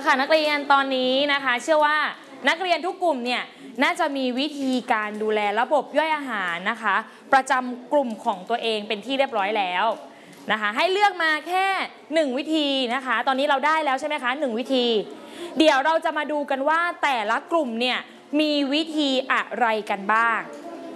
ค่ะนักเรียนตอนนี้นะคะเชื่อว่านักเรียนทุกกลุ่มเนี่ยน่าจะมีวิธีการดูแลระบบย่อยอาหารนะคะประจำกลุ่มของตัวเองเป็นที่เรียบร้อยแล้วนะคะให้เลือกมาแค่1วิธีนะคะตอนนี้เราได้แล้วใช่ไหมคะ1วิธีเดี๋ยวเราจะมาดูกันว่าแต่ละกลุ่มเนี่ยมีวิธีอะไรกันบ้าง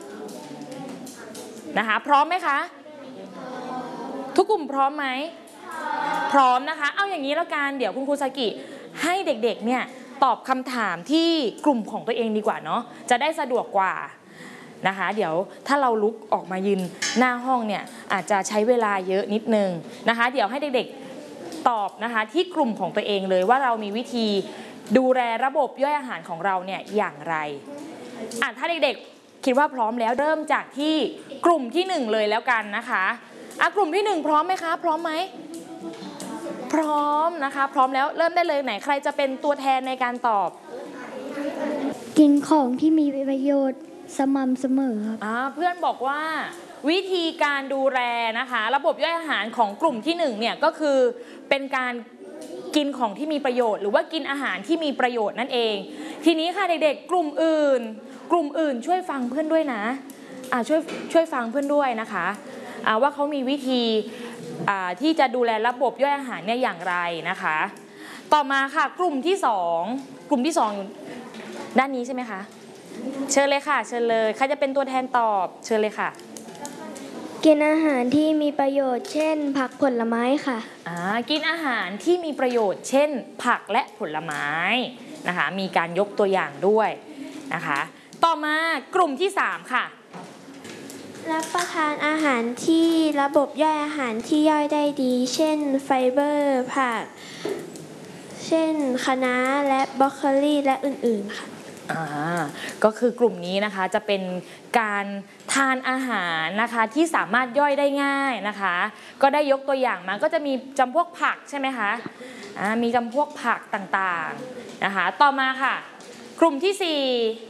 นะคะพร้อมไหมคะทุกกลุ่มพร้อมไหมพร้อมนะคะเอาอย่างนี้แล้วกันเดี๋ยวคุณครูซากิให้เด็กๆเนี่ยตอบคำถามที่กลุ่มของตัวเองดีกว่าเนาะจะได้สะดวกกว่านะคะเดี๋ยวถ้าเราลุกออกมายืนหน้าห้องเนี่ยอาจจะใช้เวลาเยอะนิดนึงนะคะเดี๋ยวให้เด็กๆตอบนะคะที่กลุ่มของตัวเองเลยว่าเรามีวิธีดูแลระบบย่อยอาหารของเราเนี่ยอย่างไรถ้าเด็กๆคิดว่าพร้อมแล้วเริ่มจากที่กลุ่มที่1เลยแล้วกันนะคะกลุ่มที่1พร้อมไหมคะพร้อมไหมพร้อมนะคะพร้อมแล้วเริ่มได้เลยไหนใครจะเป็นตัวแทนในการตอบกินของที่มีประโยชน์สม่ำเสมอครับเพื่อนบอกว่าวิธีการดูแลนะคะระบบย่อยอาหารของกลุ่มที่1เนี่ยก็คือเป็นการกินของที่มีประโยชน์หรือว่ากินอาหารที่มีประโยชน์นั่นเองทีนี้ค่ะเด็กๆกลุ่มอื่นช่วยฟังเพื่อนด้วยนะช่วยฟังเพื่อนด้วยนะคะว่าเขามีวิธีที่จะดูแลระบบย่อยอาหารเนี่ยอย่างไรนะคะต่อมาค่ะกลุ่มที่2อยู่ด้านนี้ใช่ไหมคะเชิญเลยค่ะเชิญเลยใครจะเป็นตัวแทนตอบเชิญเลยค่ะกินอาหารที่มีประโยชน์เช่นผักผลไม้ค่ะกินอาหารที่มีประโยชน์เช่นผักและผลไม้นะคะมีการยกตัวอย่างด้วยนะคะต่อมากลุ่มที่3ค่ะรับประทานอาหารที่ระบบย่อยอาหารที่ย่อยได้ดีเช่นไฟเบอร์ผักเช่นคะน้าและบรอกโคลีและอื่นๆค่ะก็คือกลุ่มนี้นะคะจะเป็นการทานอาหารนะคะที่สามารถย่อยได้ง่ายนะคะก็ได้ยกตัวอย่างมาก็จะมีจำพวกผักใช่ไหมคะมีจำพวกผักต่างๆนะคะต่อมาค่ะกลุ่มที่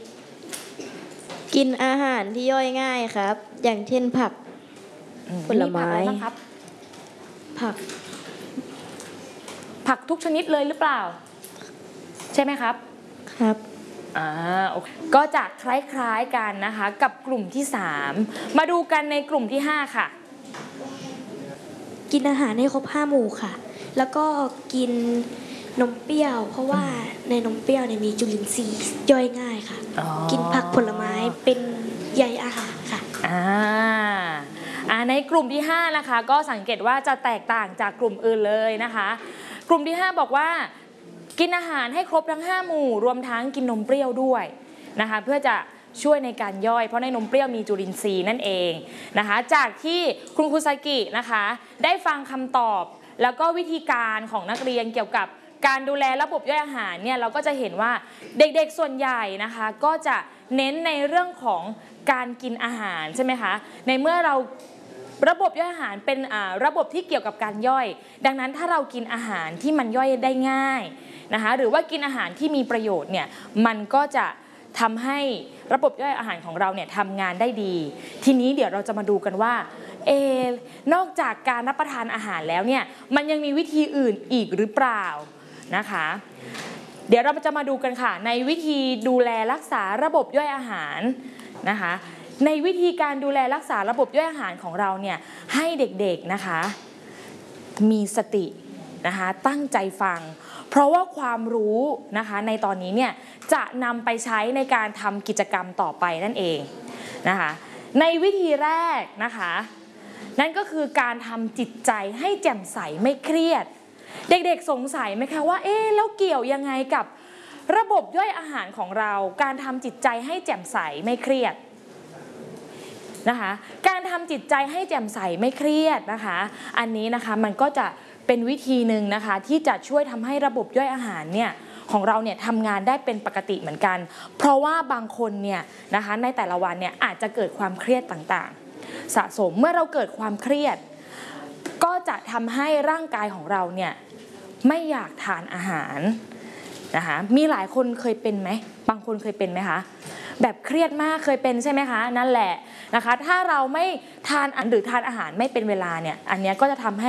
4 กินอาหารที่ย่อยง่ายครับอย่างเช่นผักผลไม้ผักทุกชนิดเลยหรือเปล่าใช่ไหมครับครับก็จะคล้ายๆกันนะคะกับกลุ่มที่3มาดูกันในกลุ่มที่5ค่ะกินอาหารให้ครบ5หมู่ค่ะแล้วก็กินนมเปรี้ยวเพราะว่าในนมเปรี้ยวเนี่ยมีจุลินทรีย์ย่อยง่ายค่ะกินผักผลไม้เป็นใยอาหารค่ะในกลุ่มที่5นะคะก็สังเกตว่าจะแตกต่างจากกลุ่มอื่นเลยนะคะกลุ่มที่5บอกว่ากินอาหารให้ครบทั้ง5หมู่รวมทั้งกินนมเปรี้ยวด้วยนะคะเพื่อจะช่วยในการย่อยเพราะในนมเปรี้ยวมีจุลินทรีย์นั่นเองนะคะจากที่คุณครูซากินะคะได้ฟังคำตอบแล้วก็วิธีการของนักเรียนเกี่ยวกับการดูแลระบบย่อยอาหารเนี่ยเราก็จะเห็นว่าเด็กๆส่วนใหญ่นะคะก็จะเน้นในเรื่องของการกินอาหารใช่ไหมคะในเมื่อเราระบบย่อยอาหารเป็นระบบที่เกี่ยวกับการย่อยดังนั้นถ้าเรากินอาหารที่มันย่อยได้ง่ายนะคะหรือว่ากินอาหารที่มีประโยชน์เนี่ยมันก็จะทำให้ระบบย่อยอาหารของเราเนี่ยทำงานได้ดีทีนี้เดี๋ยวเราจะมาดูกันว่านอกจากการรับประทานอาหารแล้วเนี่ยมันยังมีวิธีอื่นอีกหรือเปล่านะคะเดี๋ยวเราจะมาดูกันค่ะในวิธีดูแลรักษาระบบย่อยอาหารนะคะในวิธีการดูแลรักษาระบบย่อยอาหารของเราเนี่ยให้เด็กๆนะคะมีสตินะคะตั้งใจฟังเพราะว่าความรู้นะคะในตอนนี้เนี่ยจะนำไปใช้ในการทำกิจกรรมต่อไปนั่นเองนะคะในวิธีแรกนะคะนั่นก็คือการทำจิตใจให้แจ่มใสไม่เครียดเด็กๆสงสัยไหมคะว่าแล้วเกี่ยวยังไงกับระบบย่อยอาหารของเราการทำจิตใจให้แจ่มใสไม่เครียดนะคะการทำจิตใจให้แจ่มใสไม่เครียดนะคะอันนี้นะคะมันก็จะเป็นวิธีหนึ่งนะคะที่จะช่วยทำให้ระบบย่อยอาหารเนี่ยของเราเนี่ยทำงานได้เป็นปกติเหมือนกันเพราะว่าบางคนเนี่ยนะคะในแต่ละวันเนี่ยอาจจะเกิดความเครียดต่างๆสะสมเมื่อเราเกิดความเครียดก็จะทำให้ร่างกายของเราเนี่ยไม่อยากทานอาหารนะคะมีหลายคนเคยเป็นไหมบางคนเคยเป็นไหมคะแบบเครียดมากเคยเป็นใช่ไหมคะนั่นแหละนะคะถ้าเราไม่ทานหรือทานอาหารไม่เป็นเวลาเนี่ยอันนี้ก็จะทำให้